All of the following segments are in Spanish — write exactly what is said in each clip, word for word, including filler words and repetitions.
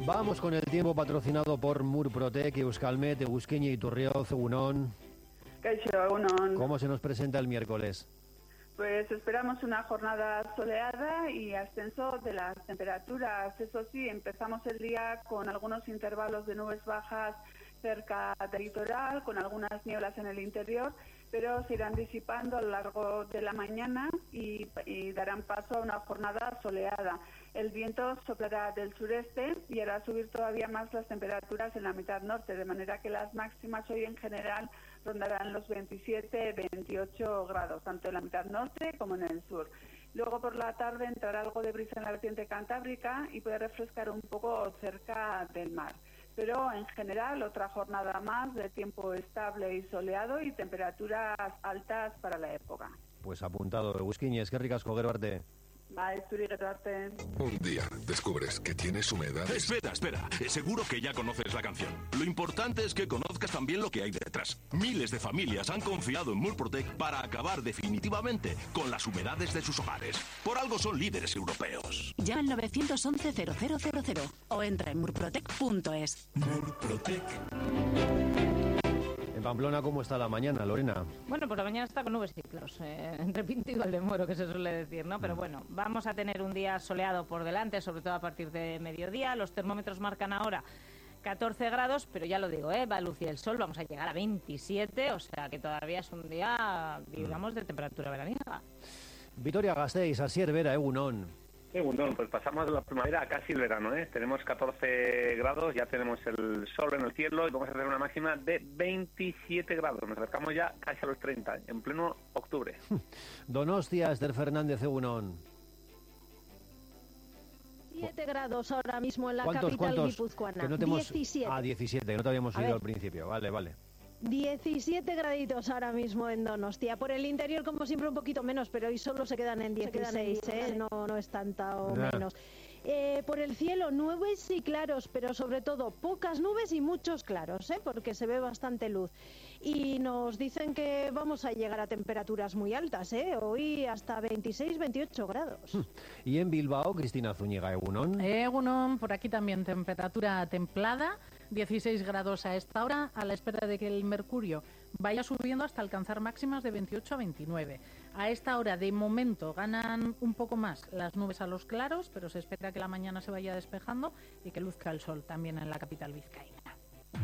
Vamos con el tiempo patrocinado por Murprotec, Euskalmet, Egusquiña y Turrioz, Egunon. Kaixo, Egunon. ¿Cómo se nos presenta el miércoles? Pues esperamos una jornada soleada y ascenso de las temperaturas. Eso sí, empezamos el día con algunos intervalos de nubes bajas cerca del litoral, con algunas nieblas en el interior, pero se irán disipando a lo largo de la mañana y, y darán paso a una jornada soleada. El viento soplará del sureste y hará subir todavía más las temperaturas en la mitad norte, de manera que las máximas hoy en general rondarán los veintisiete veintiocho grados, tanto en la mitad norte como en el sur. Luego por la tarde entrará algo de brisa en la vertiente cantábrica y puede refrescar un poco cerca del mar. Pero en general otra jornada más de tiempo estable y soleado y temperaturas altas para la época. Pues apuntado, Egusquiña, es que ricasco, gero arte. Un día descubres que tienes humedad. Espera, espera. Seguro que ya conoces la canción. Lo importante es que conozcas también lo que hay detrás. Miles de familias han confiado en Murprotec para acabar definitivamente con las humedades de sus hogares. Por algo son líderes europeos. Llama al nueve once cero cero cero cero o entra en murprotec punto es. Murprotec. En Pamplona, ¿cómo está la mañana, Lorena? Bueno, pues la mañana está con nubes y ciclos, eh, entre Pinto y Valdemoro, que se suele decir, ¿no? Pero bueno, vamos a tener un día soleado por delante, sobre todo a partir de mediodía. Los termómetros marcan ahora catorce grados, pero ya lo digo, ¿eh? Va a lucir el sol, vamos a llegar a veintisiete, o sea que todavía es un día, digamos, de temperatura veraniega. Vitoria-Gasteiz, Asier Vera, Egunon. Bueno, pues pasamos de la primavera a casi el verano, ¿eh? Tenemos catorce grados, ya tenemos el sol en el cielo y vamos a tener una máxima de veintisiete grados. Nos acercamos ya casi a los treinta, en pleno octubre. Donostia, Esther Fernández, Egunon. siete grados ahora mismo en la ¿Cuántos, capital cuántos? guipuzcoana. Que no te hemos... diecisiete. Ah, diecisiete, que no te habíamos A oído ver. al principio. Vale, vale. diecisiete graditos ahora mismo en Donostia. Por el interior, como siempre, un poquito menos, pero hoy solo se quedan en dieciséis, ¿eh? No, no es tanta o Ya. menos. Eh, por el cielo, nubes y claros, pero sobre todo pocas nubes y muchos claros, ¿eh? Porque se ve bastante luz. Y nos dicen que vamos a llegar a temperaturas muy altas, ¿eh? Hoy hasta veintiséis veintiocho grados. Y en Bilbao, Cristina Zúñiga, Egunon. Egunon, por aquí también temperatura templada, dieciséis grados a esta hora, a la espera de que el mercurio vaya subiendo hasta alcanzar máximas de veintiocho a veintinueve. A esta hora, de momento, ganan un poco más las nubes a los claros, pero se espera que la mañana se vaya despejando y que luzca el sol también en la capital vizcaína.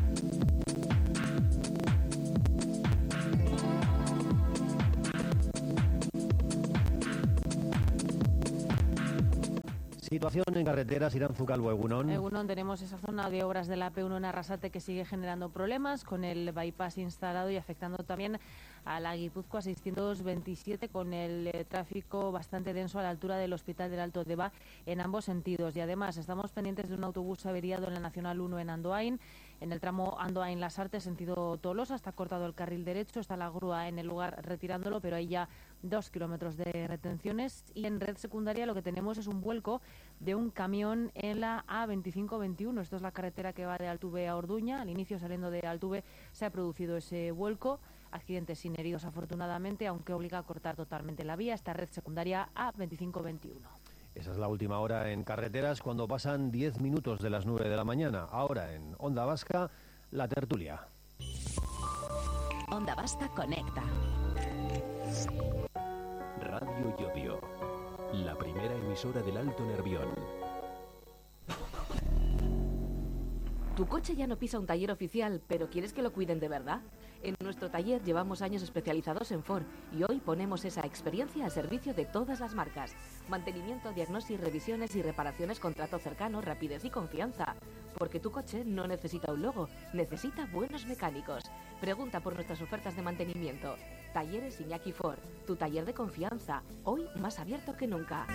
Situación en carreteras, Iranzu Calvo, Egunon. Egunon, tenemos esa zona de obras de la P uno en Arrasate que sigue generando problemas con el bypass instalado y afectando también a la Guipúzcoa seiscientos veintisiete con el eh, tráfico bastante denso a la altura del Hospital del Alto Deba en ambos sentidos. Y además estamos pendientes de un autobús averiado en la Nacional uno en Andoain. En el tramo Andoain-Las Artes, sentido Tolosa, está cortado el carril derecho, está la grúa en el lugar retirándolo, pero hay ya dos kilómetros de retenciones. Y en red secundaria lo que tenemos es un vuelco de un camión en la A veinticinco veintiuno. Esto es la carretera que va de Altuve a Orduña. Al inicio, saliendo de Altuve, se ha producido ese vuelco. Accidentes sin heridos, afortunadamente, aunque obliga a cortar totalmente la vía. Esta red secundaria A veinticinco veintiuno. Esa es la última hora en carreteras cuando pasan diez minutos de las nueve de la mañana. Ahora en Onda Vasca, la tertulia. Onda Vasca conecta. Radio Llodio, la primera emisora del Alto Nervión. Tu coche ya no pisa un taller oficial, pero ¿quieres que lo cuiden de verdad? En nuestro taller llevamos años especializados en Ford y hoy ponemos esa experiencia al servicio de todas las marcas. Mantenimiento, diagnosis, revisiones y reparaciones con trato cercano, rapidez y confianza. Porque tu coche no necesita un logo, necesita buenos mecánicos. Pregunta por nuestras ofertas de mantenimiento. Talleres Iñaki Ford, tu taller de confianza, hoy más abierto que nunca.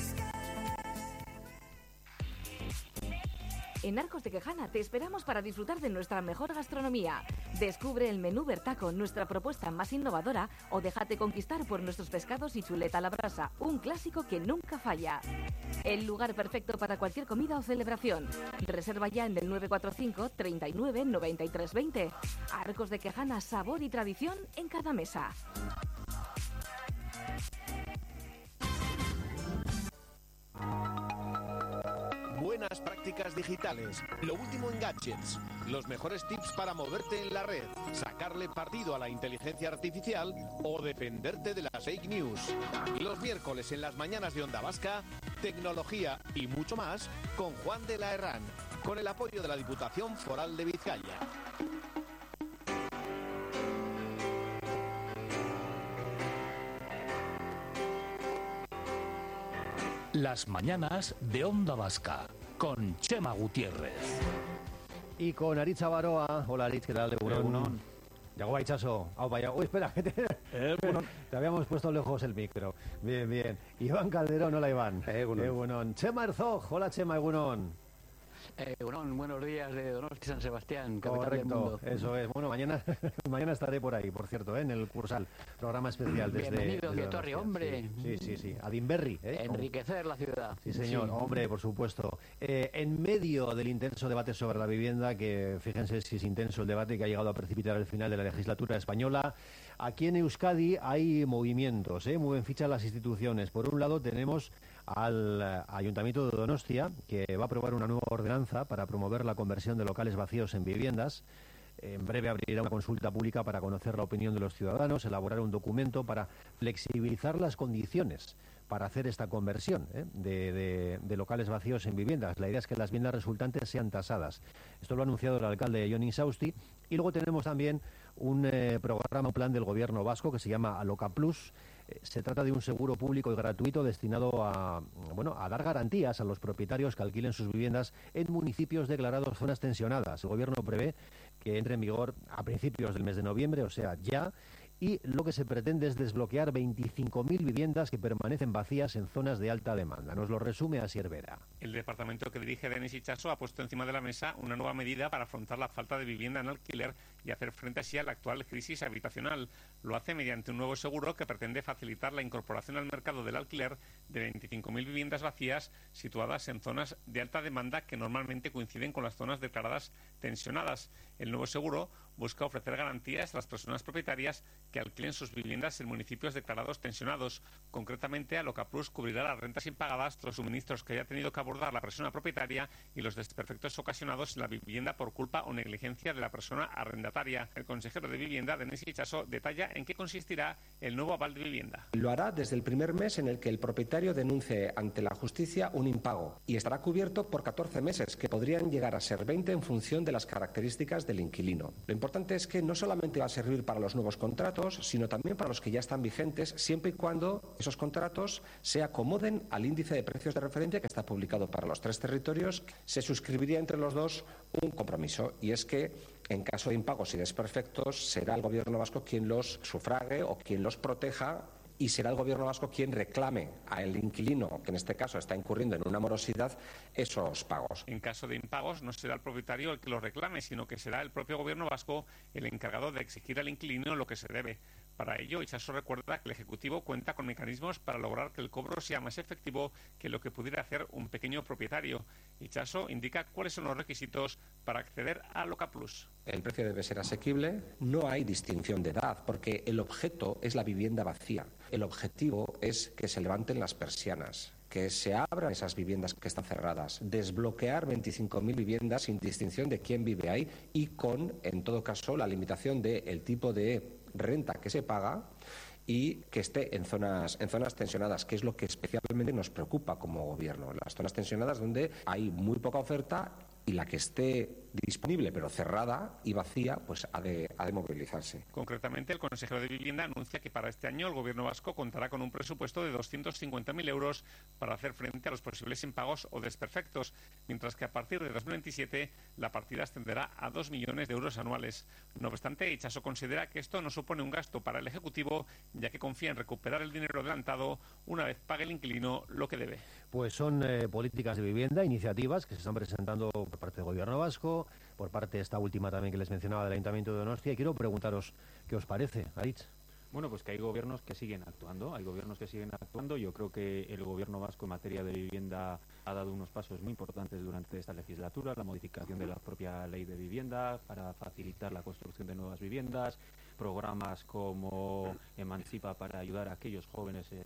En Arcos de Quejana te esperamos para disfrutar de nuestra mejor gastronomía. Descubre el menú Bertaco, nuestra propuesta más innovadora, o déjate conquistar por nuestros pescados y chuleta a la brasa, un clásico que nunca falla. El lugar perfecto para cualquier comida o celebración. Reserva ya en el nueve cuatro cinco, treinta y nueve, noventa y tres veinte. Arcos de Quejana, sabor y tradición en cada mesa. buenas prácticas digitales, lo último en gadgets, los mejores tips para moverte en la red, sacarle partido a la inteligencia artificial o defenderte de las fake news. Los miércoles en las mañanas de Onda Vasca, tecnología y mucho más con Juan de la Herrán, con el apoyo de la Diputación Foral de Vizcaya. Las mañanas de Onda Vasca, con Chema Gutiérrez. Y con Aritz Baroa. Hola Aritz, ¿qué tal? Egunon. Llegó Itxaso. Au, vaya. Uy, espera, que te... te habíamos puesto lejos el micro. Bien, bien. Iván Calderón, hola Iván. Egunon. Egunon. Chema Herzog, hola Chema, Egunon. Egunon, buenos días de Donosti San Sebastián, capital Correcto, del mundo. Eso es. Bueno, mañana mañana estaré por ahí, por cierto, ¿eh? En el Cursal, programa especial desde... Bienvenido, desde que torre, hombre. Sí, sí, sí, sí. A Dinberry, ¿eh? Enriquecer la ciudad. Sí, señor, sí. Hombre, por supuesto. Eh, en medio del intenso debate sobre la vivienda, que fíjense si es intenso el debate que ha llegado a precipitar el final de la legislatura española, aquí en Euskadi hay movimientos, ¿eh? Mueven fichas las instituciones. Por un lado tenemos al Ayuntamiento de Donostia, que va a aprobar una nueva ordenanza para promover la conversión de locales vacíos en viviendas. En breve abrirá una consulta pública para conocer la opinión de los ciudadanos, elaborar un documento para flexibilizar las condiciones para hacer esta conversión ¿eh? de, de, de locales vacíos en viviendas. La idea es que las viviendas resultantes sean tasadas. Esto lo ha anunciado el alcalde Jon Insausti. Y luego tenemos también un eh, programa, un plan del gobierno vasco que se llama Aloca Plus. Eh, se trata de un seguro público y gratuito destinado a, bueno, a dar garantías a los propietarios que alquilen sus viviendas en municipios declarados zonas tensionadas. El gobierno prevé que entre en vigor a principios del mes de noviembre, o sea, ya. Y lo que se pretende es desbloquear veinticinco mil viviendas que permanecen vacías en zonas de alta demanda. Nos lo resume Asier Vera. El departamento que dirige Denis Itxaso ha puesto encima de la mesa una nueva medida para afrontar la falta de vivienda en alquiler y hacer frente así a la actual crisis habitacional. Lo hace mediante un nuevo seguro que pretende facilitar la incorporación al mercado del alquiler de veinticinco mil viviendas vacías situadas en zonas de alta demanda que normalmente coinciden con las zonas declaradas tensionadas. El nuevo seguro busca ofrecer garantías a las personas propietarias que alquilen sus viviendas en municipios declarados tensionados. Concretamente, Aloca Plus cubrirá las rentas impagadas, los suministros que haya tenido que abordar la persona propietaria y los desperfectos ocasionados en la vivienda por culpa o negligencia de la persona arrendataria. El consejero de Vivienda, Denis Itxaso, detalla en qué consistirá el nuevo aval de vivienda. Lo hará desde el primer mes en el que el propietario denuncie ante la justicia un impago y estará cubierto por catorce meses, que podrían llegar a ser veinte en función de las características del inquilino. Lo importante es que no solamente va a servir para los nuevos contratos, sino también para los que ya están vigentes, siempre y cuando esos contratos se acomoden al índice de precios de referencia que está publicado para los tres territorios. Se suscribiría entre los dos un compromiso, y es que en caso de impagos y desperfectos será el Gobierno vasco quien los sufrague o quien los proteja, y será el Gobierno vasco quien reclame al inquilino, que en este caso está incurriendo en una morosidad, esos pagos. En caso de impagos no será el propietario el que los reclame, sino que será el propio Gobierno vasco el encargado de exigir al inquilino lo que se debe. Para ello, Itxaso recuerda que el Ejecutivo cuenta con mecanismos para lograr que el cobro sea más efectivo que lo que pudiera hacer un pequeño propietario. Itxaso indica cuáles son los requisitos para acceder a Aloca Plus. El precio debe ser asequible, no hay distinción de edad, porque el objeto es la vivienda vacía. El objetivo es que se levanten las persianas, que se abran esas viviendas que están cerradas, desbloquear veinticinco mil viviendas sin distinción de quién vive ahí y con, en todo caso, la limitación del tipo de renta que se paga y que esté en zonas, en zonas tensionadas, que es lo que especialmente nos preocupa como gobierno. Las zonas tensionadas donde hay muy poca oferta y la que esté disponible pero cerrada y vacía, pues ha de, ha de movilizarse. Concretamente, el consejero de Vivienda anuncia que para este año el Gobierno vasco contará con un presupuesto de doscientos cincuenta mil euros para hacer frente a los posibles impagos o desperfectos, mientras que a partir de dos mil veintisiete la partida ascenderá a dos millones de euros anuales. No obstante, Itxaso considera que esto no supone un gasto para el Ejecutivo, ya que confía en recuperar el dinero adelantado una vez pague el inquilino lo que debe. Pues son eh, políticas de vivienda, iniciativas que se están presentando por parte del Gobierno vasco, por parte de esta última también que les mencionaba del Ayuntamiento de Donostia, y quiero preguntaros qué os parece, Aritz. Bueno, pues que hay gobiernos que siguen actuando, hay gobiernos que siguen actuando. Yo creo que el Gobierno vasco en materia de vivienda ha dado unos pasos muy importantes durante esta legislatura, la modificación de la propia ley de vivienda para facilitar la construcción de nuevas viviendas, programas como Emancipa para ayudar a aquellos jóvenes eh,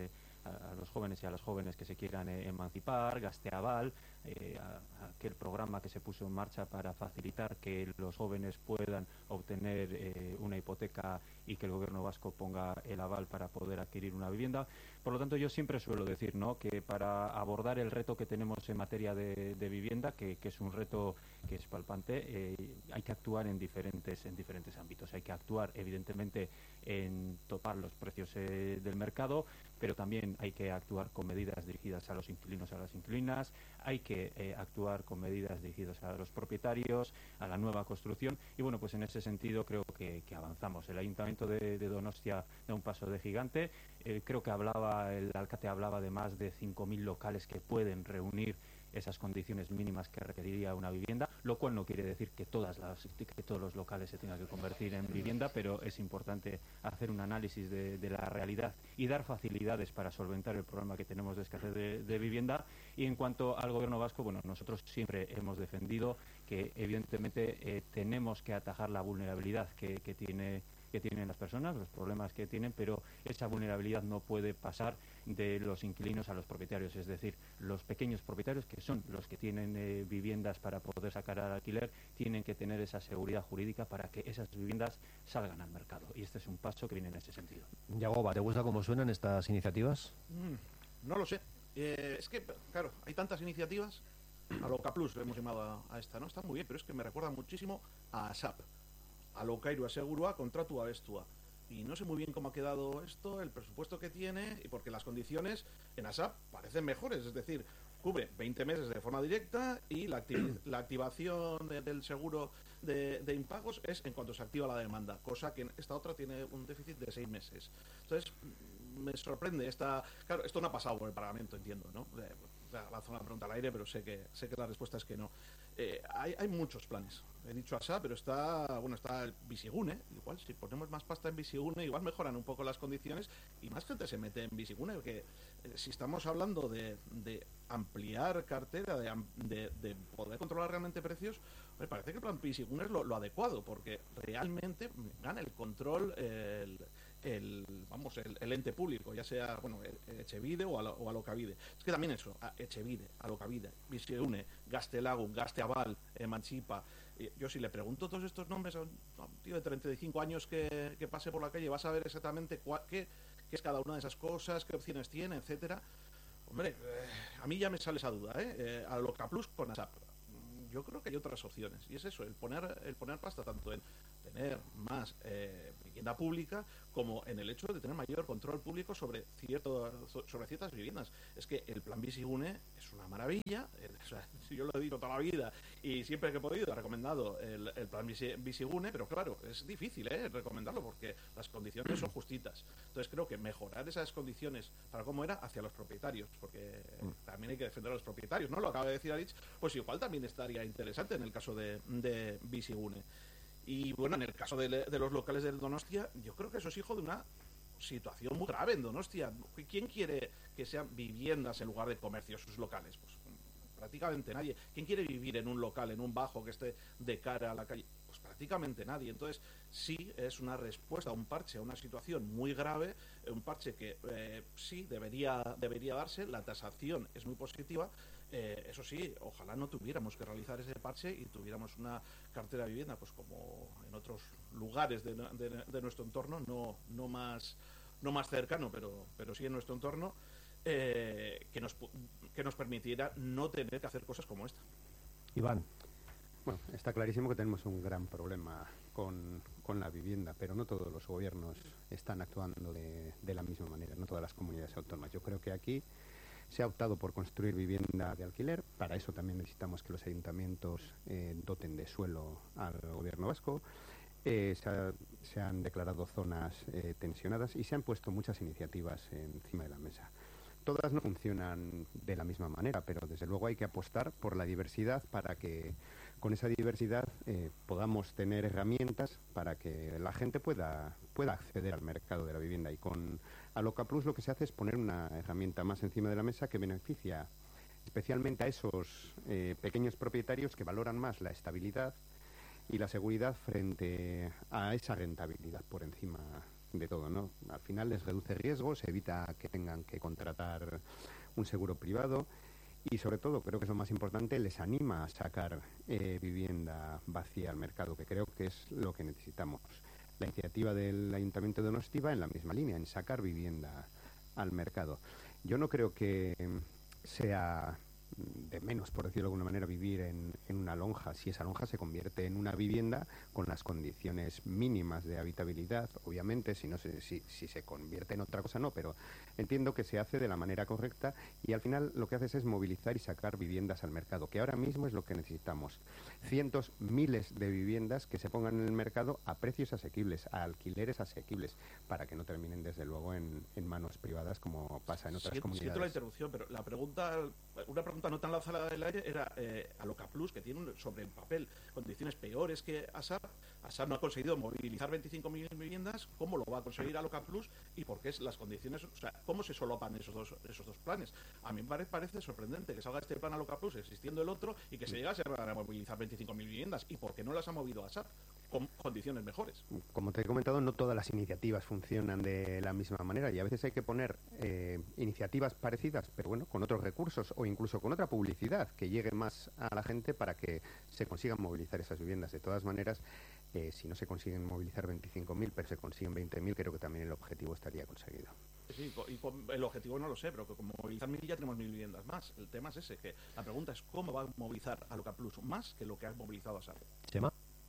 a, a los jóvenes y a las jóvenes que se quieran eh, emancipar, Gasteaval, eh, a, a aquel programa que se puso en marcha para facilitar que los jóvenes puedan obtener eh, una hipoteca y que el gobierno vasco ponga el aval para poder adquirir una vivienda. Por lo tanto, yo siempre suelo decir, ¿no?, que para abordar el reto que tenemos en materia de, de vivienda, que, que es un reto que es palpante, eh, hay que actuar en diferentes, en diferentes ámbitos. Hay que actuar, evidentemente, en topar los precios eh, del mercado, pero también hay que actuar con medidas dirigidas a los inquilinos, a las inquilinas, hay que eh, actuar con medidas dirigidas a los propietarios, a la nueva construcción, y bueno, pues en ese sentido creo que, que avanzamos. El Ayuntamiento de, de Donostia da un paso de gigante. Eh, creo que hablaba, el alcalde hablaba de más de cinco mil locales que pueden reunir esas condiciones mínimas que requeriría una vivienda, lo cual no quiere decir que todas las que todos los locales se tengan que convertir en vivienda, pero es importante hacer un análisis de, de la realidad y dar facilidades para solventar el problema que tenemos de escasez de, de vivienda. Y en cuanto al gobierno vasco, bueno, nosotros siempre hemos defendido que evidentemente eh, tenemos que atajar la vulnerabilidad que, que tiene que tienen las personas, los problemas que tienen, pero esa vulnerabilidad no puede pasar de los inquilinos a los propietarios, es decir, los pequeños propietarios, que son los que tienen eh, viviendas para poder sacar al alquiler, tienen que tener esa seguridad jurídica para que esas viviendas salgan al mercado, y este es un paso que viene en ese sentido. Yagoba, ¿te gusta cómo suenan estas iniciativas? Mm, no lo sé. Eh, es que, claro, hay tantas iniciativas. A Loca Plus le hemos llamado a, a esta, ¿no? Está muy bien, pero es que me recuerda muchísimo a ASAP. Alokairu asegurua, kontratu abestua. Y no sé muy bien cómo ha quedado esto, el presupuesto que tiene, y porque las condiciones en ASAP parecen mejores, es decir, cubre veinte meses de forma directa y la, acti la activación de, del seguro de, de impagos es en cuanto se activa la demanda, cosa que en esta otra tiene un déficit de seis meses. Entonces, me sorprende esta... Claro, esto no ha pasado por el Parlamento, entiendo, ¿no? Eh, lanzo una pregunta al aire, pero sé que sé que la respuesta es que no. Eh, hay, hay muchos planes. He dicho ASA, pero está, bueno, está el Bizigune. Igual, si ponemos más pasta en Bizigune, igual mejoran un poco las condiciones y más gente se mete en Bizigune, porque eh, si estamos hablando de, de ampliar cartera, de, de, de poder controlar realmente precios, me parece que el plan Bizigune es lo, lo adecuado, porque realmente gana el control el el vamos el, el ente público, ya sea bueno Etxebide o, Alo, o Alokabide. Es que también eso, Etxebide, Alokabide, Bizigune, Gaztelagun, Gazteaval, Emancipa. Eh, yo si le pregunto todos estos nombres a un, a un tío de treinta y cinco años que, que pase por la calle, va a saber exactamente cuál, qué, qué es cada una de esas cosas, qué opciones tiene, etcétera. Hombre, eh, a mí ya me sale esa duda, ¿eh? eh Aloca Plus con ASAP. Yo creo que hay otras opciones, y es eso, el poner el poner pasta tanto en tener más eh, vivienda pública como en el hecho de tener mayor control público sobre cierto sobre ciertas viviendas. Es que el plan Bizigune es una maravilla, eh, o sea, yo lo he dicho toda la vida y siempre que he podido he recomendado el, el plan Bizigune, pero claro, es difícil ¿eh? recomendarlo porque las condiciones son justitas. Entonces creo que mejorar esas condiciones para cómo era hacia los propietarios, porque mm. también hay que defender a los propietarios, ¿no? Lo acaba de decir Aritz, pues igual también estaría interesante en el caso de, de Bizigune. Y bueno, en el caso de, de los locales del Donostia, yo creo que eso es hijo de una situación muy grave en Donostia. ¿Quién quiere que sean viviendas en lugar de comercios sus locales? Pues prácticamente nadie. ¿Quién quiere vivir en un local, en un bajo que esté de cara a la calle? Pues prácticamente nadie. Entonces sí es una respuesta a un parche, a una situación muy grave, un parche que eh, sí debería, debería darse. La tasación es muy positiva. Eh, eso sí, ojalá no tuviéramos que realizar ese parche y tuviéramos una cartera de vivienda, pues como en otros lugares de, de, de nuestro entorno, no, no más no más cercano, pero, pero sí en nuestro entorno, eh, que nos que nos permitiera no tener que hacer cosas como esta. Iván. Bueno, está clarísimo que tenemos un gran problema con, con la vivienda, pero no todos los gobiernos están actuando de, de la misma manera, no todas las comunidades autónomas. Yo creo que aquí se ha optado por construir vivienda de alquiler. Para eso también necesitamos que los ayuntamientos eh, doten de suelo al gobierno vasco. Eh, se, ha, se han declarado zonas eh, tensionadas y se han puesto muchas iniciativas encima de la mesa. Todas no funcionan de la misma manera, pero desde luego hay que apostar por la diversidad para que con esa diversidad eh, podamos tener herramientas para que la gente pueda, pueda acceder al mercado de la vivienda. Y con Aloca Plus lo que se hace es poner una herramienta más encima de la mesa que beneficia especialmente a esos eh, pequeños propietarios que valoran más la estabilidad y la seguridad frente a esa rentabilidad por encima de todo, ¿no? Al final les reduce riesgos, evita que tengan que contratar un seguro privado y, sobre todo, creo que es lo más importante, les anima a sacar eh, vivienda vacía al mercado, que creo que es lo que necesitamos. La iniciativa del Ayuntamiento de Donosti va en la misma línea, en sacar vivienda al mercado. Yo no creo que sea de menos, por decirlo de alguna manera, vivir en, en una lonja. Si esa lonja se convierte en una vivienda con las condiciones mínimas de habitabilidad, obviamente, si no se, si, si se convierte en otra cosa no, pero entiendo que se hace de la manera correcta y al final lo que haces es movilizar y sacar viviendas al mercado, que ahora mismo es lo que necesitamos. Cientos, miles de viviendas que se pongan en el mercado a precios asequibles, a alquileres asequibles, para que no terminen desde luego en, en manos privadas como pasa en otras Siento, comunidades. siento la interrupción, pero la pregunta, una pregunta no tan lanzada del aire era eh, Aloca Plus, que tiene un, sobre el papel condiciones peores que ASAP. ASAP no ha conseguido movilizar veinticinco mil viviendas. ¿Cómo lo va a conseguir Aloca Plus? ¿Y por qué es las condiciones? O sea, ¿cómo se solapan esos dos, esos dos planes? A mí me parece, parece sorprendente que salga este plan Aloca Plus existiendo el otro y que se llegase a movilizar veinticinco mil viviendas. ¿Y por qué no las ha movido ASAP con condiciones mejores? Como te he comentado, no todas las iniciativas funcionan de la misma manera y a veces hay que poner eh, iniciativas parecidas, pero bueno, con otros recursos o incluso con otra publicidad que llegue más a la gente para que se consigan movilizar esas viviendas. De todas maneras, eh, si no se consiguen movilizar veinticinco mil, pero se consiguen veinte mil, creo que también el objetivo estaría conseguido. Sí, y con el objetivo no lo sé, pero que con movilizar mil ya tenemos mil viviendas más. El tema es ese, que la pregunta es cómo va a movilizar Aloca Plus más que lo que ha movilizado ASAP. ¿Chema?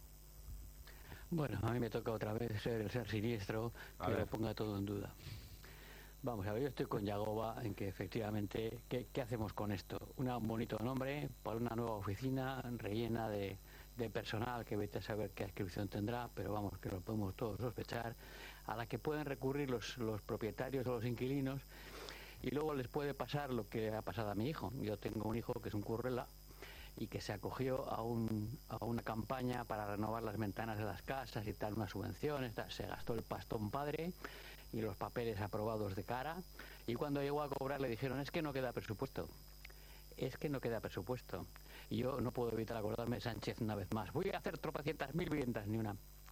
Bueno, a mí me toca otra vez ser el ser siniestro que lo ponga todo en duda. Vamos a ver, yo estoy con Yagoba en que efectivamente, ¿qué, qué hacemos con esto? Un bonito nombre para una nueva oficina rellena de, de personal que vete a saber qué inscripción tendrá, pero vamos, que lo podemos todos sospechar, a la que pueden recurrir los, los propietarios o los inquilinos y luego les puede pasar lo que ha pasado a mi hijo. Yo tengo un hijo que es un currela y que se acogió a, un, a una campaña para renovar las ventanas de las casas y tal, unas subvenciones, tal, se gastó el pastón padre y los papeles aprobados de cara, y cuando llegó a cobrar le dijeron, es que no queda presupuesto, es que no queda presupuesto. Y yo no puedo evitar acordarme de Sánchez una vez más, voy a hacer tropecientas mil viviendas, ni una,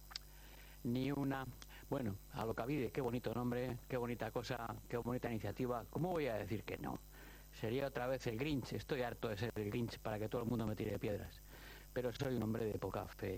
ni una. Bueno, Alokabide, qué bonito nombre, qué bonita cosa, qué bonita iniciativa, ¿cómo voy a decir que no? Sería otra vez el Grinch, estoy harto de ser el Grinch para que todo el mundo me tire piedras, pero soy un hombre de poca fe.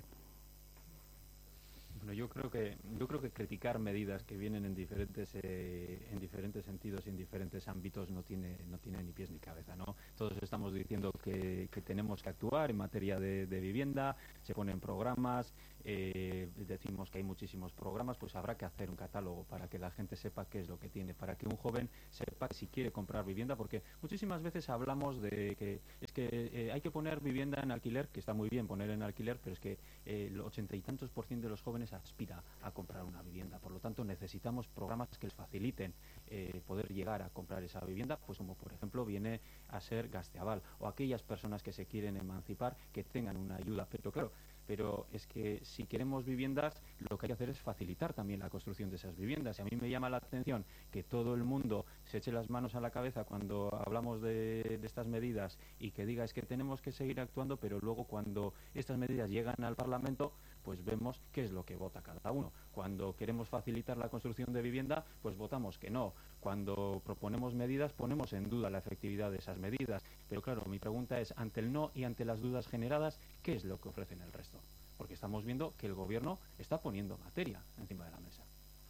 Bueno, yo creo que yo creo que criticar medidas que vienen en diferentes eh, en diferentes sentidos y en diferentes ámbitos no tiene no tiene ni pies ni cabeza, ¿no? Todos estamos diciendo que, que tenemos que actuar en materia de, de vivienda, se ponen programas, eh, decimos que hay muchísimos programas, pues habrá que hacer un catálogo para que la gente sepa qué es lo que tiene, para que un joven sepa si quiere comprar vivienda, porque muchísimas veces hablamos de que es que eh, hay que poner vivienda en alquiler, que está muy bien poner en alquiler, pero es que eh, el ochenta y tantos por ciento de los jóvenes aspira a comprar una vivienda, por lo tanto necesitamos programas que les faciliten eh, poder llegar a comprar esa vivienda, pues como por ejemplo viene a ser Gasteaval, o aquellas personas que se quieren emancipar que tengan una ayuda, pero claro, pero es que si queremos viviendas, lo que hay que hacer es facilitar también la construcción de esas viviendas. Y a mí me llama la atención que todo el mundo se eche las manos a la cabeza cuando hablamos de, de estas medidas y que diga es que tenemos que seguir actuando, pero luego cuando estas medidas llegan al Parlamento, pues vemos qué es lo que vota cada uno. Cuando queremos facilitar la construcción de vivienda, pues votamos que no. Cuando proponemos medidas, ponemos en duda la efectividad de esas medidas. Pero claro, mi pregunta es, ante el no y ante las dudas generadas, ¿qué es lo que ofrecen el resto? Porque estamos viendo que el Gobierno está poniendo materia encima de la mesa.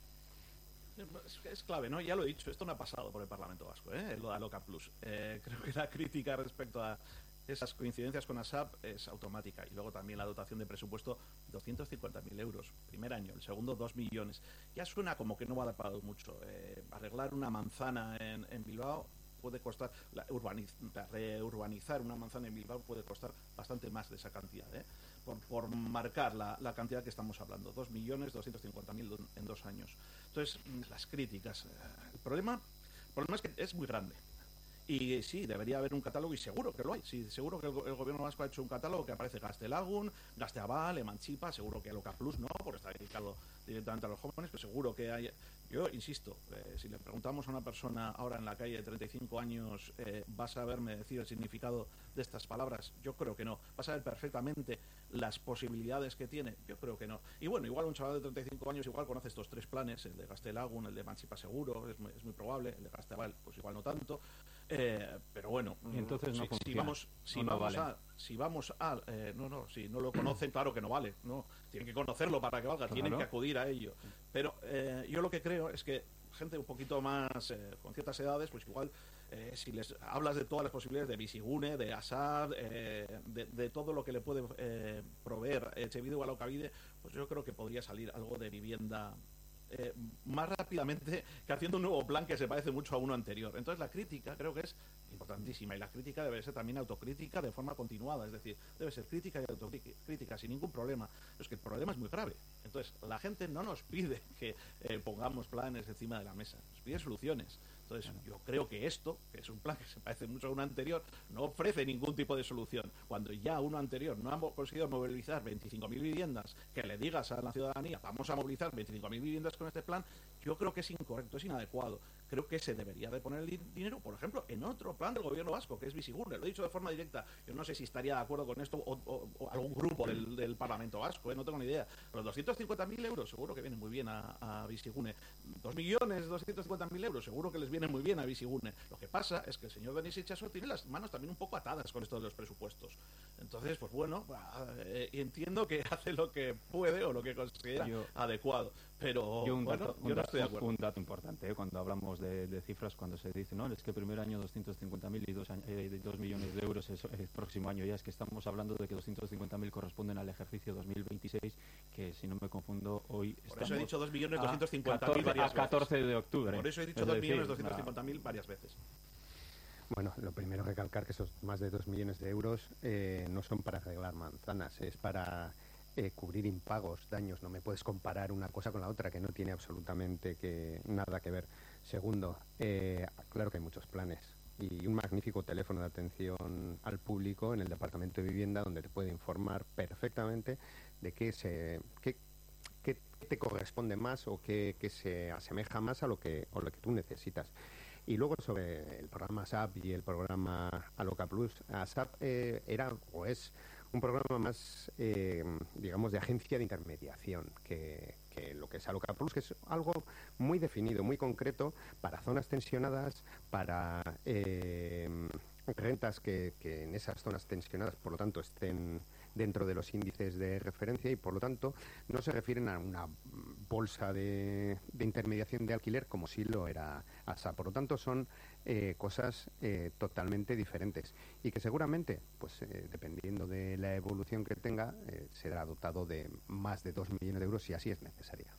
Es, es clave, ¿no? Ya lo he dicho, esto no ha pasado por el Parlamento Vasco, ¿eh? Lo de Aloca Plus. Eh, creo que la crítica respecto a esas coincidencias con ASAP es automática. Y luego también la dotación de presupuesto, doscientos cincuenta mil euros, primer año, el segundo dos millones. Ya suena como que no va a dar para mucho. Eh, arreglar una manzana en, en Bilbao puede costar, la urbaniz, reurbanizar una manzana en Bilbao puede costar bastante más de esa cantidad, ¿eh? por, por marcar la, la cantidad que estamos hablando, dos millones doscientos cincuenta mil en dos años. Entonces, las críticas. El problema, el problema es que es muy grande. Y sí, debería haber un catálogo, y seguro que lo hay. Sí, seguro que el, el gobierno vasco ha hecho un catálogo que aparece Gaztelagun, Gazteaval, Emancipa, seguro que Aloca Plus no, porque está dedicado directamente a los jóvenes, pero seguro que hay. Yo insisto, eh, si le preguntamos a una persona ahora en la calle de treinta y cinco años, eh, ¿vas a saberme decir el significado de estas palabras? Yo creo que no. ¿Vas a saber perfectamente las posibilidades que tiene? Yo creo que no. Y bueno, igual un chaval de treinta y cinco años igual conoce estos tres planes, el de Gaztelagun, el de Emancipa seguro, es muy, es muy probable, el de Gazteaval pues igual no tanto. Eh, pero bueno, y entonces no si, funciona, si vamos, si no vamos vale. a, si vamos a, eh, no, no, si no lo conocen, claro que no vale, no, tienen que conocerlo para que valga, Claro. tienen que acudir a ello. Pero eh, yo lo que creo es que gente un poquito más eh, con ciertas edades, pues igual eh, si les hablas de todas las posibilidades de Bizigune, de Assad, eh, de, de todo lo que le puede eh, proveer Etxebide o Alokabide, pues yo creo que podría salir algo de vivienda Eh, más rápidamente que haciendo un nuevo plan que se parece mucho a uno anterior. Entonces la crítica creo que es importantísima, y la crítica debe ser también autocrítica de forma continuada, es decir, debe ser crítica y autocrítica sin ningún problema. Pero es que el problema es muy grave. Entonces la gente no nos pide que eh, pongamos planes encima de la mesa, nos pide soluciones. Entonces yo creo que esto, que es un plan que se parece mucho a uno anterior, no ofrece ningún tipo de solución. Cuando ya uno anterior no ha conseguido movilizar veinticinco mil viviendas, que le digas a la ciudadanía, vamos a movilizar veinticinco mil viviendas con este plan, yo creo que es incorrecto, es inadecuado. Creo que se debería de poner el dinero, por ejemplo, en otro plan del gobierno vasco, que es Bizigune. Lo he dicho de forma directa. Yo no sé si estaría de acuerdo con esto o, o, o algún grupo del, del Parlamento vasco, ¿eh? No tengo ni idea. Pero doscientos cincuenta mil euros seguro que vienen muy bien a, a Bizigune. dos millones doscientos cincuenta mil euros seguro que les viene muy bien a Bizigune. Lo que pasa es que el señor Denis Itxaso tiene las manos también un poco atadas con esto de los presupuestos. Entonces, pues bueno, eh, entiendo que hace lo que puede o lo que considera yo, adecuado. Pero yo un bueno, dato, yo un no estoy de acuerdo. Un dato importante, ¿eh? Cuando hablamos de, de cifras, cuando se dice, no, es que el primer año doscientos cincuenta mil y dos, eh, dos millones de euros es el próximo año, ya es que estamos hablando de que doscientos cincuenta mil corresponden al ejercicio dos mil veintiséis, que si no me confundo, hoy Por estamos eso he dicho dos millones doscientos cincuenta mil varias a catorce de octubre. Por eso he dicho es dos decir, millones doscientos cincuenta mil varias veces. Bueno, lo primero recalcar que esos más de dos millones de euros eh, no son para arreglar manzanas, es para eh, cubrir impagos, daños. No me puedes comparar una cosa con la otra, que no tiene absolutamente que, nada que ver. Segundo, eh, claro que hay muchos planes y un magnífico teléfono de atención al público en el Departamento de Vivienda, donde te puede informar perfectamente de qué se... Qué, qué te corresponde más o qué, qué se asemeja más a lo que, a lo que tú necesitas. Y luego sobre el programa S A P y el programa Aloca Plus, S A P eh, era o es un programa más, eh, digamos, de agencia de intermediación que, que lo que es Aloca Plus, que es algo muy definido, muy concreto para zonas tensionadas, para eh, rentas que, que en esas zonas tensionadas, por lo tanto, estén dentro de los índices de referencia y, por lo tanto, no se refieren a una bolsa de, de intermediación de alquiler como sí lo era A S A. Por lo tanto, son eh, cosas eh, totalmente diferentes y que seguramente, pues eh, dependiendo de la evolución que tenga, eh, será dotado de más de dos millones de euros si así es necesaria.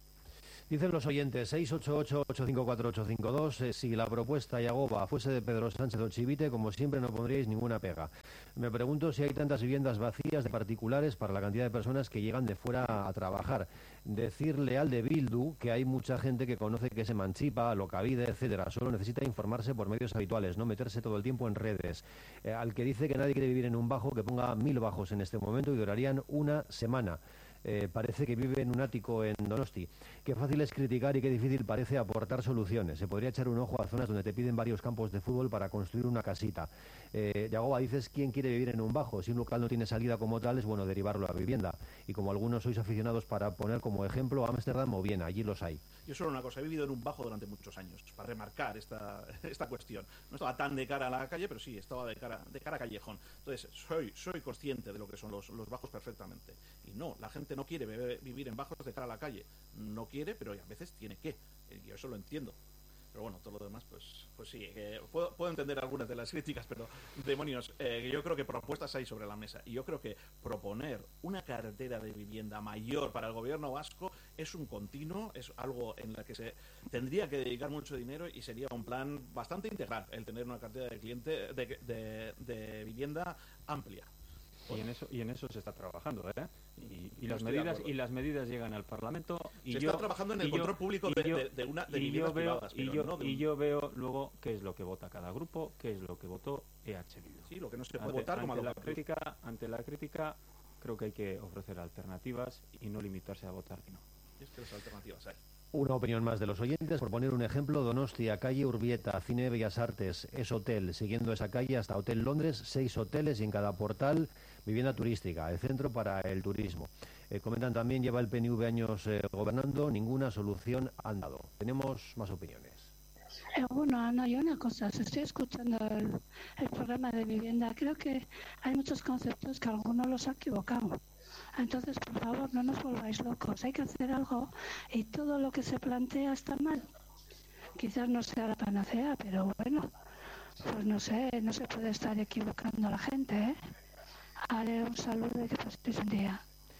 Dicen los oyentes, seis ocho ocho, ocho cinco cuatro, ocho cinco dos, eh, si la propuesta Yagoba fuese de Pedro Sánchez o Chivite, como siempre no pondríais ninguna pega. Me pregunto si hay tantas viviendas vacías de particulares para la cantidad de personas que llegan de fuera a trabajar. Decirle al de Bildu que hay mucha gente que conoce que se emancipa, Alokabide, etcétera. Solo necesita informarse por medios habituales, no meterse todo el tiempo en redes. Eh, al que dice que nadie quiere vivir en un bajo, que ponga mil bajos en este momento y durarían una semana. Eh, parece que vive en un ático en Donosti. Qué fácil es criticar y qué difícil parece aportar soluciones. Se podría echar un ojo a zonas donde te piden varios campos de fútbol para construir una casita. Eh, Yagoba, dices, ¿quién quiere vivir en un bajo? Si un local no tiene salida como tal, es bueno derivarlo a vivienda. Y como algunos sois aficionados para poner como ejemplo Ámsterdam o Viena, allí los hay. Yo solo una cosa, he vivido en un bajo durante muchos años, para remarcar esta, esta cuestión. No estaba tan de cara a la calle, pero sí, estaba de cara, de cara a callejón. Entonces, soy, soy consciente de lo que son los, los bajos perfectamente. Y no, la gente no quiere beber, vivir en bajos de cara a la calle. No quiere, pero a veces tiene que. Yo eso lo entiendo. Pero bueno, todo lo demás, pues pues sí, eh, puedo, puedo entender algunas de las críticas, pero demonios, eh, yo creo que propuestas hay sobre la mesa. Y yo creo que proponer una cartera de vivienda mayor para el gobierno vasco es un continuo, es algo en la que se tendría que dedicar mucho dinero y sería un plan bastante integral el tener una cartera de cliente de, de, de vivienda amplia. Y en eso y en eso se está trabajando, ¿eh? Y, y No las estoy de medidas acuerdo. y las medidas llegan al Parlamento y Se yo está trabajando en el y yo- control público y de- yo- de- de una- de y yo viviendas veo privadas, y pero yo no de y un- yo veo luego qué es lo que vota cada grupo, qué es lo que votó E H Bildu. Sí, lo que no se puede Ante- votar como a ante lo la que- crítica ante la crítica creo que hay que ofrecer alternativas y no limitarse a votar que no. Es que las alternativas hay. Una opinión más de los oyentes. Por poner un ejemplo, Donostia, calle Urbieta, Cine Bellas Artes, es hotel. Siguiendo esa calle hasta Hotel Londres, seis hoteles y en cada portal vivienda turística, el centro para el turismo. Eh, comentan también, lleva el P N V años eh, gobernando, ninguna solución han dado. Tenemos más opiniones. Eh, bueno, Ana, yo una cosa, si estoy escuchando el, el programa de vivienda, creo que hay muchos conceptos que algunos los ha equivocado. Entonces, por favor, no nos volváis locos, hay que hacer algo y todo lo que se plantea está mal. Quizás no sea la panacea, pero bueno, pues no sé, no se puede estar equivocando a la gente, ¿eh? Haré un saludo y que paséis un día.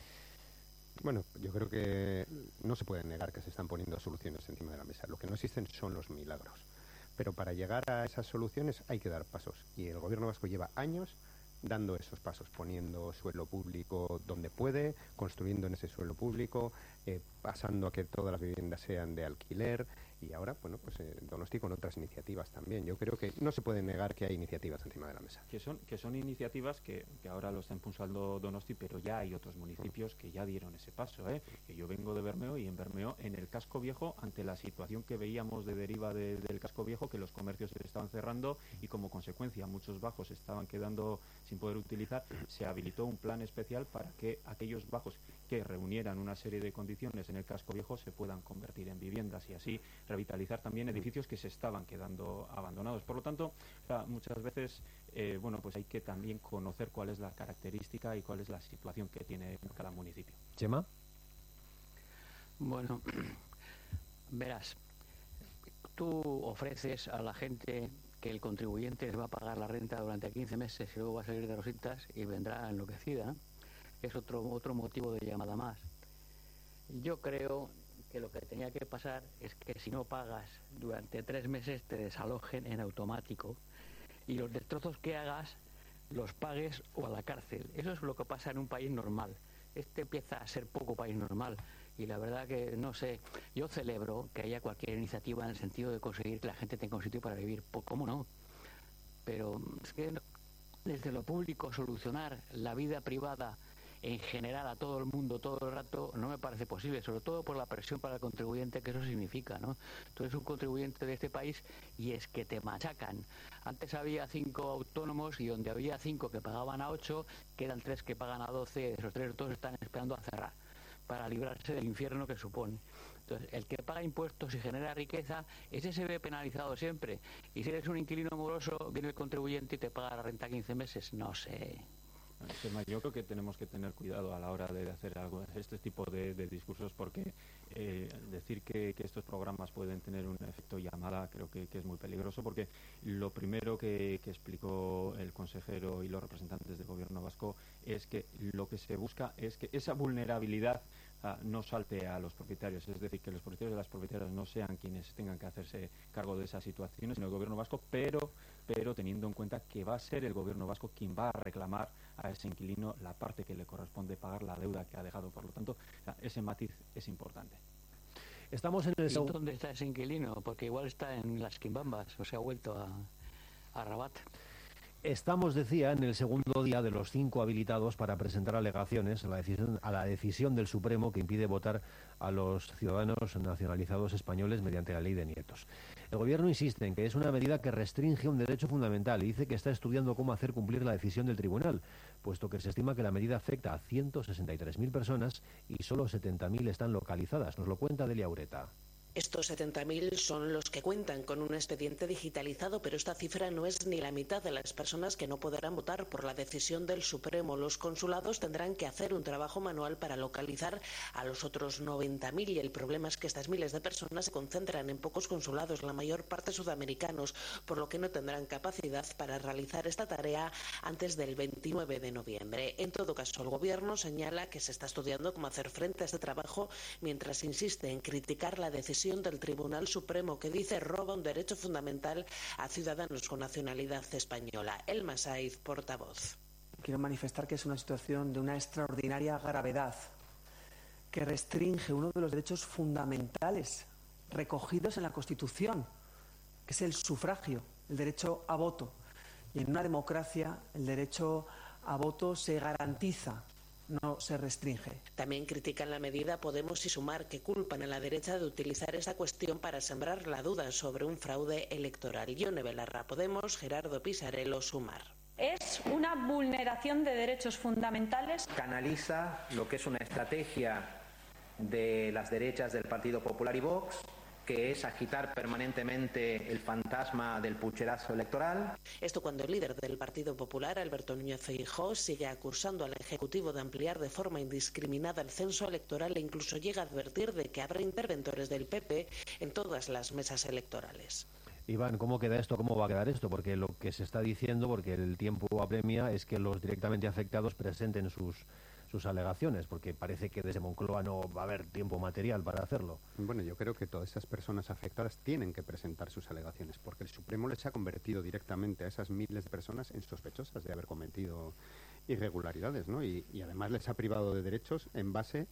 Bueno, yo creo que no se puede negar que se están poniendo soluciones encima de la mesa. Lo que no existen son los milagros. Pero para llegar a esas soluciones hay que dar pasos. Y el gobierno vasco lleva años dando esos pasos, poniendo suelo público donde puede, construyendo en ese suelo público, eh, pasando a que todas las viviendas sean de alquiler y ahora, bueno, pues eh, Donosti con otras iniciativas también. Yo creo que no se puede negar que hay iniciativas encima de la mesa. Que son, que son iniciativas que, que ahora lo está impulsando Donosti, pero ya hay otros municipios que ya dieron ese paso, ¿eh? Que yo vengo de Bermeo y en Bermeo, en el casco viejo, ante la situación que veíamos de deriva de, del casco viejo, que los comercios se estaban cerrando y como consecuencia muchos bajos se estaban quedando sin poder utilizar, se habilitó un plan especial para que aquellos bajos que reunieran una serie de condiciones en el casco viejo se puedan convertir en viviendas y así revitalizar también edificios que se estaban quedando abandonados. Por lo tanto, o sea, muchas veces eh, bueno, pues hay que también conocer cuál es la característica y cuál es la situación que tiene cada municipio. Chema. Bueno, verás, tú ofreces a la gente que el contribuyente les va a pagar la renta durante quince meses y luego va a salir de rositas y vendrá enloquecida, ¿no? Es otro, otro motivo de llamada más. Yo creo que lo que tenía que pasar es que si no pagas durante tres meses te desalojen en automático y los destrozos que hagas los pagues o a la cárcel. Eso es lo que pasa en un país normal. Este empieza a ser poco país normal y la verdad que no sé, yo celebro que haya cualquier iniciativa en el sentido de conseguir que la gente tenga un sitio para vivir, pues cómo no, pero es que desde lo público solucionar la vida privada en general a todo el mundo todo el rato no me parece posible, sobre todo por la presión para el contribuyente que eso significa, ¿no? Tú eres un contribuyente de este país y es que te machacan. Antes había cinco autónomos y donde había cinco que pagaban a ocho, quedan tres que pagan a doce, esos tres dos están esperando a cerrar para librarse del infierno que supone. Entonces, el que paga impuestos y genera riqueza, ese se ve penalizado siempre. Y si eres un inquilino moroso, viene el contribuyente y te paga la renta quince meses, no sé. Yo creo que tenemos que tener cuidado a la hora de hacer algo, este tipo de, de discursos porque eh, decir que, que estos programas pueden tener un efecto llamada creo que, que es muy peligroso porque lo primero que, que explicó el consejero y los representantes del gobierno vasco es que lo que se busca es que esa vulnerabilidad uh, no salte a los propietarios, es decir, que los propietarios de las propietarias no sean quienes tengan que hacerse cargo de esas situaciones, sino el gobierno vasco, pero, pero teniendo en cuenta que va a ser el gobierno vasco quien va a reclamar a ese inquilino la parte que le corresponde pagar, la deuda que ha dejado. Por lo tanto, ese matiz es importante. Estamos en el ¿Y dónde está ese inquilino? Porque igual está en las Quimbambas o se ha vuelto a, a Rabat. Estamos, decía, en el segundo día de los cinco habilitados para presentar alegaciones a la decisión, a la decisión del Supremo que impide votar a los ciudadanos nacionalizados españoles mediante la ley de nietos. El Gobierno insiste en que es una medida que restringe un derecho fundamental y dice que está estudiando cómo hacer cumplir la decisión del tribunal, puesto que se estima que la medida afecta a ciento sesenta y tres mil personas y solo setenta mil están localizadas. Nos lo cuenta Delia Ureta. Estos setenta mil son los que cuentan con un expediente digitalizado, pero esta cifra no es ni la mitad de las personas que no podrán votar por la decisión del Supremo. Los consulados tendrán que hacer un trabajo manual para localizar a los otros noventa mil y el problema es que estas miles de personas se concentran en pocos consulados, la mayor parte sudamericanos, por lo que no tendrán capacidad para realizar esta tarea antes del veintinueve de noviembre. En todo caso, el Gobierno señala que se está estudiando cómo hacer frente a este trabajo mientras insiste en criticar la decisión del Tribunal Supremo que dice roba un derecho fundamental a ciudadanos con nacionalidad española. Elma Saiz, portavoz. quiero manifestar que es una situación de una extraordinaria gravedad, que restringe uno de los derechos fundamentales recogidos en la Constitución, que es el sufragio, el derecho a voto. Y en una democracia el derecho a voto se garantiza, no se restringe. También critican la medida Podemos y Sumar, que culpan a la derecha de utilizar esta cuestión para sembrar la duda sobre un fraude electoral. Yone Belarra, Podemos, Gerardo Pisarello, Sumar. Es una vulneración de derechos fundamentales. Canaliza lo que es una estrategia de las derechas del Partido Popular y Vox, que es agitar permanentemente el fantasma del pucherazo electoral. Esto cuando el líder del Partido Popular, Alberto Núñez Feijóo, sigue acusando al Ejecutivo de ampliar de forma indiscriminada el censo electoral e incluso llega a advertir de que habrá interventores del P P en todas las mesas electorales. Iván, ¿cómo queda esto? ¿Cómo va a quedar esto? Porque lo que se está diciendo, porque el tiempo apremia, es que los directamente afectados presenten sus sus alegaciones, porque parece que desde Moncloa no va a haber tiempo material para hacerlo. Bueno, yo creo que todas esas personas afectadas tienen que presentar sus alegaciones, porque el Supremo les ha convertido directamente a esas miles de personas en sospechosas de haber cometido irregularidades, ¿no? Y, y además les ha privado de derechos en base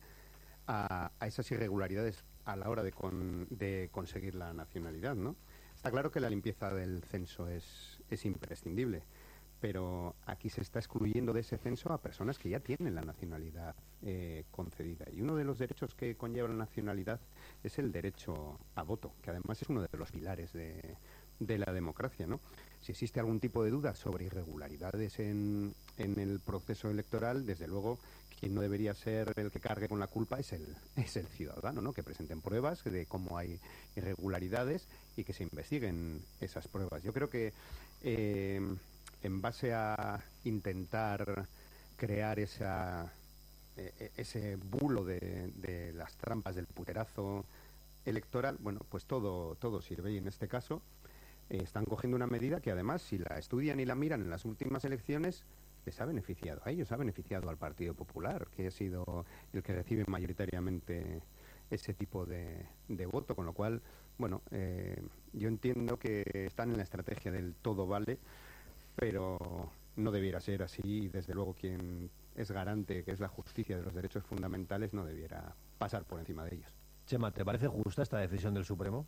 a, a esas irregularidades a la hora de, con, de conseguir la nacionalidad, ¿no? Está claro que la limpieza del censo es, es imprescindible, pero aquí se está excluyendo de ese censo a personas que ya tienen la nacionalidad eh, concedida. Y uno de los derechos que conlleva la nacionalidad es el derecho a voto, que además es uno de los pilares de, de la democracia, ¿no? Si existe algún tipo de duda sobre irregularidades en, en el proceso electoral, desde luego quien no debería ser el que cargue con la culpa es el, es el ciudadano, ¿no? Que presenten pruebas de cómo hay irregularidades y que se investiguen esas pruebas. Yo creo que Eh, en base a intentar crear esa, eh, ese bulo de, de las trampas del puterazo electoral, bueno, pues todo, todo sirve. Y en este caso eh, están cogiendo una medida que además, si la estudian y la miran en las últimas elecciones, les ha beneficiado a ellos, ha beneficiado al Partido Popular, que ha sido el que recibe mayoritariamente ese tipo de, de voto, con lo cual, bueno, eh, yo entiendo que están en la estrategia del todo vale, pero no debiera ser así y desde luego quien es garante, que es la justicia de los derechos fundamentales, no debiera pasar por encima de ellos. Chema, ¿te parece justa esta decisión del Supremo?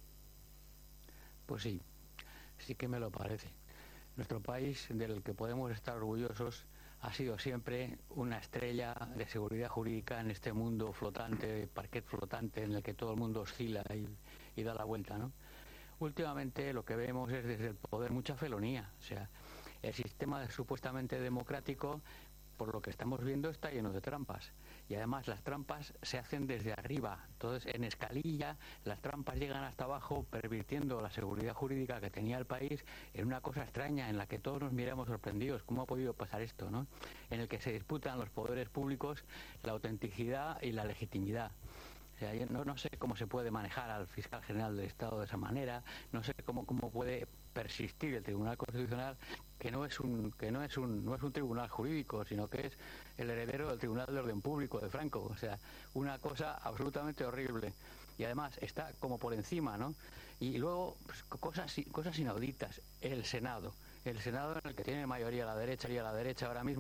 Pues sí, sí que me lo parece. Nuestro país, del que podemos estar orgullosos, ha sido siempre una estrella de seguridad jurídica en este mundo flotante, parquet flotante, en el que todo el mundo oscila y, y da la vuelta, ¿no? Últimamente lo que vemos es desde el poder mucha felonía, o sea, el sistema supuestamente democrático, por lo que estamos viendo, está lleno de trampas. Y además las trampas se hacen desde arriba. Entonces, en escalilla, las trampas llegan hasta abajo, pervirtiendo la seguridad jurídica que tenía el país en una cosa extraña, en la que todos nos miramos sorprendidos. ¿Cómo ha podido pasar esto, no? En el que se disputan los poderes públicos la autenticidad y la legitimidad. O sea, yo no, no sé cómo se puede manejar al fiscal general del Estado de esa manera, no sé cómo, cómo puede persistir el Tribunal Constitucional, que no es un que no es un no es un tribunal jurídico, sino que es el heredero del Tribunal de Orden Público de Franco. O sea, una cosa absolutamente horrible. Y además está como por encima, ¿no? Y luego, pues, cosas cosas inauditas. El Senado. El Senado, en el que tiene mayoría la derecha y a la derecha ahora mismo,